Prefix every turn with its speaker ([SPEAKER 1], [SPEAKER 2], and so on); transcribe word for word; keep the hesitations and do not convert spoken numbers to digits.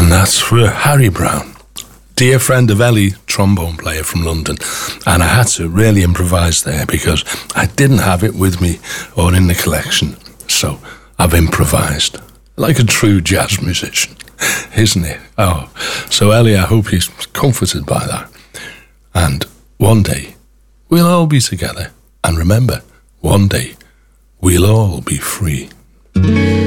[SPEAKER 1] And that's for Harry Brown, dear friend of Ellie, trombone player from London. And I had to really improvise there because I didn't have it with me or in the collection. So I've improvised like a true jazz musician, isn't it? Oh, so Ellie, I hope he's comforted by that. And one day we'll all be together. And remember, one day we'll all be free.